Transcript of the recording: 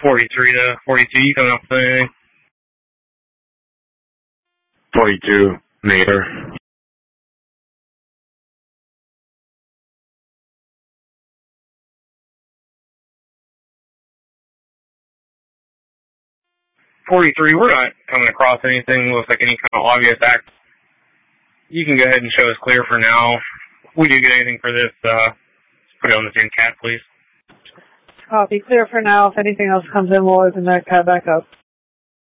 43 to 42, you coming up with anything? 42, Nader. We're not coming across anything looks like any kind of obvious act. You can go ahead and show us clear for now. If we do get anything for this, put it on the Zoom cat, please. Copy. Clear for now. If anything else comes in, we'll open that cat back up.